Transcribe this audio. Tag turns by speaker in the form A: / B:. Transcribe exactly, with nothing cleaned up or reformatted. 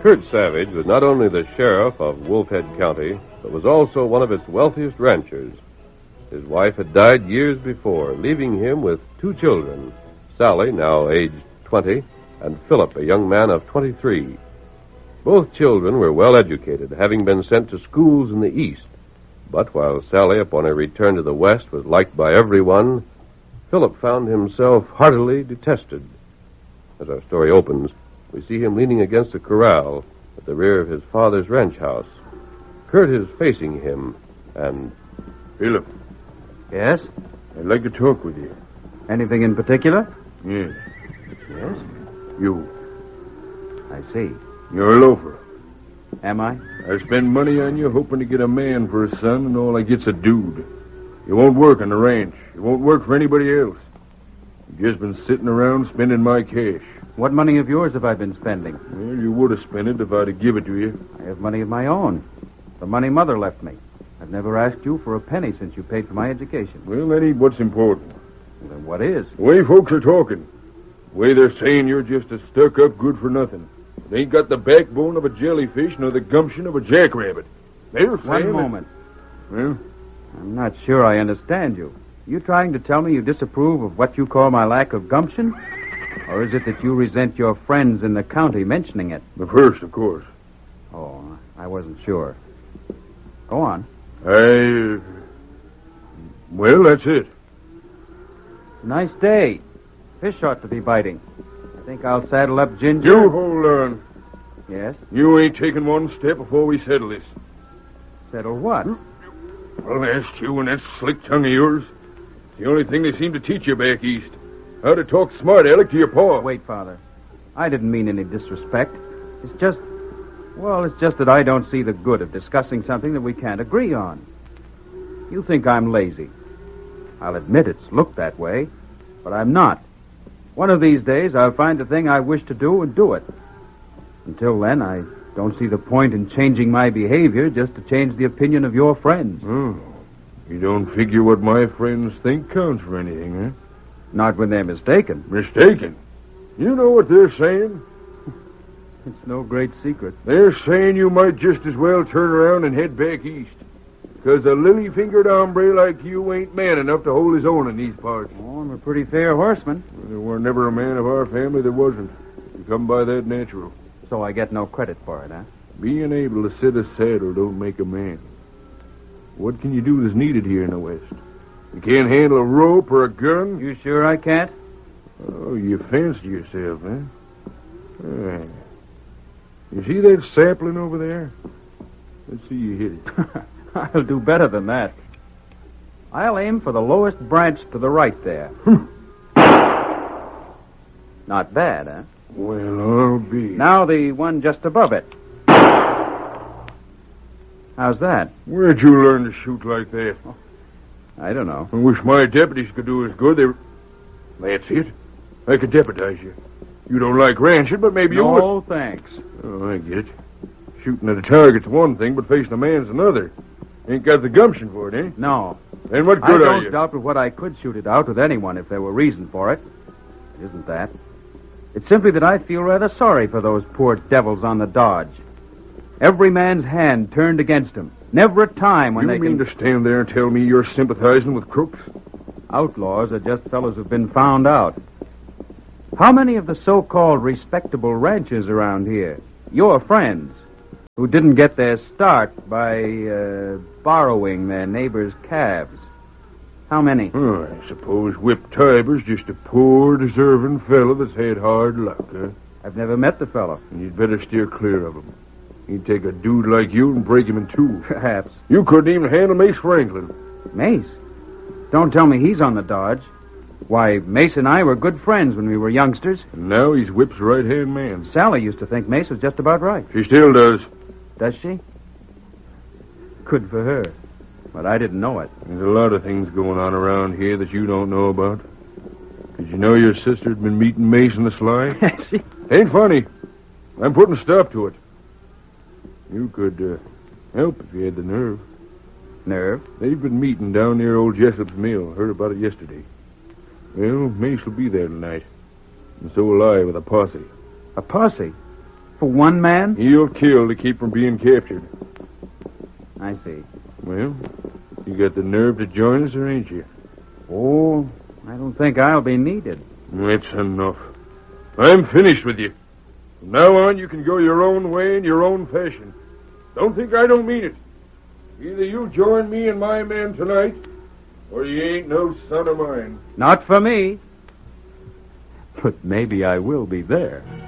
A: Kurt Savage was not only the sheriff of Wolfhead County, but was also one of its wealthiest ranchers. His wife had died years before, leaving him with two children, Sally, now aged twenty, and Philip, a young man of twenty-three. Both children were well educated, having been sent to schools in the East. But while Sally, upon her return to the West, was liked by everyone, Philip found himself heartily detested. As our story opens, we see him leaning against a corral at the rear of his father's ranch house. Kurt is facing him, and...
B: Philip.
C: Yes?
B: I'd like to talk with you.
C: Anything in particular?
B: Yes.
C: Yes?
B: You.
C: I see.
B: You're a loafer.
C: Am I?
B: I spend money on you hoping to get a man for a son, and all I get's a dude. You won't work on the ranch. You won't work for anybody else. You've just been sitting around spending my cash.
C: What money of yours have I been spending?
B: Well, you would have spent it if I'd have given it to you.
C: I have money of my own. The money Mother left me. I've never asked you for a penny since you paid for my education.
B: Well, that ain't what's important.
C: Well, then what is?
B: The way folks are talking. The way they're saying you're just a stuck-up good-for-nothing. They ain't got the backbone of a jellyfish nor the gumption of a jackrabbit. They're saying...
C: One moment.
B: That... Well?
C: I'm not sure I understand you. You trying to tell me you disapprove of what you call my lack of gumption? Or is it that you resent your friends in the county mentioning it?
B: The first, of course.
C: Oh, I wasn't sure. Go on.
B: I... Well, that's it.
C: Nice day. Fish ought to be biting. I think I'll saddle up Ginger.
B: You hold on.
C: Yes?
B: You ain't taking one step before we settle this.
C: Settle what?
B: I'll ask you and that slick tongue of yours. It's the only thing they seem to teach you back east. How to talk smart, Alec, to your paw.
C: Wait, Father. I didn't mean any disrespect. It's just... Well, it's just that I don't see the good of discussing something that we can't agree on. You think I'm lazy. I'll admit it's looked that way, but I'm not. One of these days, I'll find the thing I wish to do and do it. Until then, I don't see the point in changing my behavior just to change the opinion of your friends.
B: Oh. You don't figure what my friends think counts for anything, huh?
C: Not when they're mistaken.
B: Mistaken? You know what they're saying?
C: It's no great secret.
B: They're saying you might just as well turn around and head back east. Because a lily-fingered hombre like you ain't man enough to hold his own in these parts.
C: Oh, I'm a pretty fair horseman.
B: Well, there were never a man of our family that wasn't. You come by that natural.
C: So I get no credit for it, huh?
B: Being able to sit a saddle don't make a man. What can you do that's needed here in the West? You can't handle a rope or a gun?
C: You sure I can't?
B: Oh, you fancy yourself, huh? Ah. You see that sapling over there? Let's see you hit it.
C: I'll do better than that. I'll aim for the lowest branch to the right there. Not bad, huh?
B: Well, I'll be.
C: Now the one just above it. How's that?
B: Where'd you learn to shoot like that?
C: Oh, I don't know.
B: I wish my deputies could do as good. They... That's it. I could deputize you. You don't like ranching, but maybe
C: no,
B: you would.
C: No, thanks.
B: Oh, I get it. Shooting at a target's one thing, but facing a man's another. Ain't got the gumption for it, eh?
C: No.
B: Then what
C: I
B: good are
C: don't
B: you?
C: doubt but what I could shoot it out with anyone if there were reason for it. It isn't that. It's simply that I feel rather sorry for those poor devils on the Dodge. Every man's hand turned against him. Never a time when
B: you
C: they
B: mean
C: can...
B: to stand there and tell me you're sympathizing with crooks?
C: Outlaws are just fellows who've been found out. How many of the so-called respectable ranchers around here, your friends, who didn't get their start by uh, borrowing their neighbors' calves? How many?
B: Oh, I suppose Whip Tiber's just a poor, deserving fellow that's had hard luck, huh?
C: I've never met the fellow.
B: And you'd better steer clear of him. He'd take a dude like you and break him in two.
C: Perhaps.
B: You couldn't even handle Mace Franklin.
C: Mace? Don't tell me he's on the Dodge. Why, Mace and I were good friends when we were youngsters.
B: And now he's Whip's right-hand man.
C: Sally used to think Mace was just about right.
B: She still does.
C: Does she? Good for her. But I didn't know it.
B: There's a lot of things going on around here that you don't know about. Did you know your sister'd been meeting Mace in the sly?
C: Has she?
B: Ain't funny. I'm putting a stop to it. You could uh, help if you had the nerve.
C: Nerve?
B: They've been meeting down near old Jessup's mill. Heard about it yesterday. Well, Mace will be there tonight. And so will I with a posse.
C: A posse? For one man?
B: He'll kill to keep from being captured.
C: I see.
B: Well, you got the nerve to join us, or ain't you?
C: Oh, I don't think I'll be needed.
B: That's enough. I'm finished with you. From now on, you can go your own way in your own fashion. Don't think I don't mean it. Either you join me and my men tonight, or you ain't no son of mine.
C: Not for me. But maybe I will be there.